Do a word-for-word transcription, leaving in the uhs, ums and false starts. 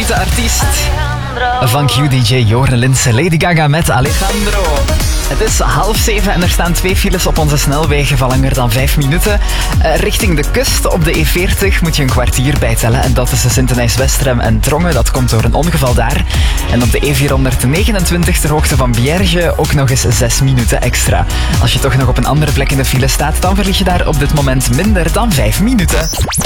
favoriete artiest van Q D J Jorn Linse, Lady Gaga met Alejandro. Het is half zeven en er staan twee files op onze snelwegen van langer dan vijf minuten. Uh, richting de kust op de E veertig moet je een kwartier bijtellen. En dat is de Sintenijs-Westrem en Trongen. Dat komt door een ongeval daar. En op de E vierhonderdnegenentwintig ter hoogte van Bierge ook nog eens zes minuten extra. Als je toch nog op een andere plek in de file staat, dan verlies je daar op dit moment minder dan vijf minuten.